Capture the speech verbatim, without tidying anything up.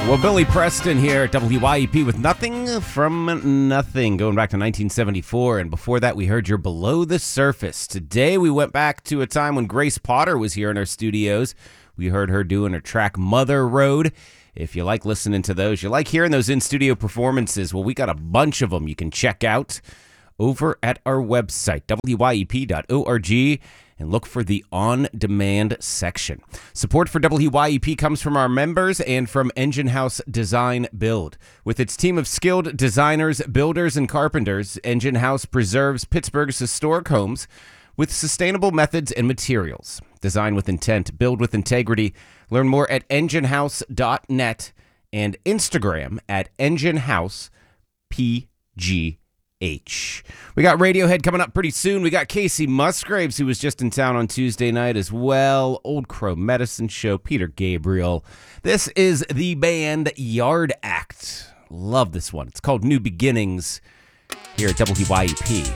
Well, Billy Preston here at W Y E P with Nothing from Nothing, going back to nineteen seventy-four, and before that we heard your Below the Surface. Today we went back to a time when Grace Potter was here in our studios. We heard her doing her track Mother Road. If you like listening to those, you like hearing those in-studio performances, well, we got a bunch of them you can check out over at our website, W Y E P dot org, and look for the on-demand section. Support for W Y E P comes from our members and from Engine House Design Build. With its team of skilled designers, builders, and carpenters, Engine House preserves Pittsburgh's historic homes with sustainable methods and materials. Design with intent, build with integrity. Learn more at engine house dot net and Instagram at engine house P G H. We got Radiohead coming up pretty soon. We got Casey Musgraves, who was just in town on Tuesday night as well. Old Crow Medicine Show, Peter Gabriel. This is the band Yard Act. Love this one. It's called New Beginnings here at W Y E P.